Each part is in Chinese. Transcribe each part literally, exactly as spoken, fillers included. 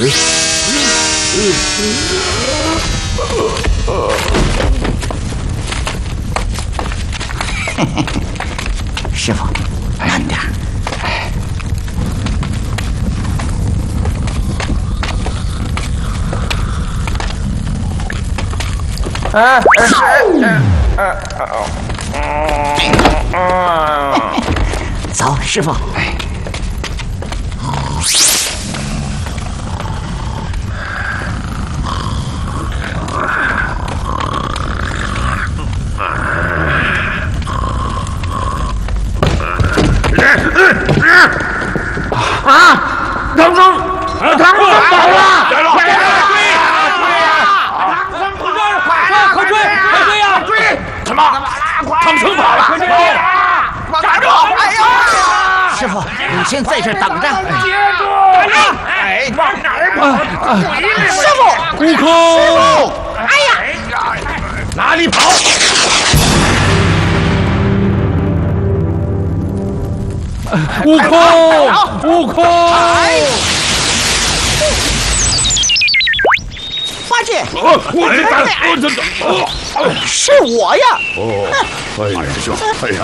师傅，慢点。 啊，是， 走，师傅。哎。 啊！唐僧，唐僧跑了！快追！ 快追！快追呀！ 追！ 什么？唐僧跑了！ 快追！ 站住！ 哎呀！ 师傅，你先在这等着。 接住！哎，往哪儿跑？ 师傅， 悟空！ 师傅！哎呀！ 哪里跑？悟空！悟空！ 八戒， 我我我是我呀！ 哦，哎呀，师兄，哎呀，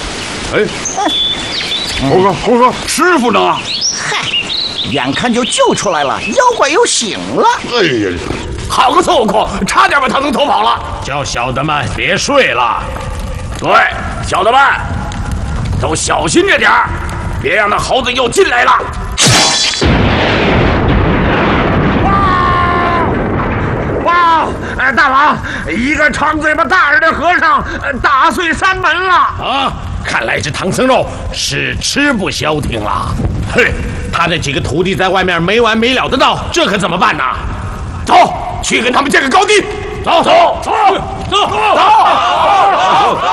哎，猴哥，猴哥，师傅呢？ 嗨，眼看就救出来了，妖怪又醒了。 哎呀，好个孙悟空，差点把唐僧偷跑了。叫小的们别睡了。对，小的们。都小心着点儿，别让那猴子又进来了。 哇！哎，大王，一个长嘴巴大耳的和尚打碎山门了啊！看来这唐僧肉是吃不消停了。嘿，他那几个徒弟在外面没完没了的闹，这可怎么办呢？走，去跟他们见个高低。走走走走走！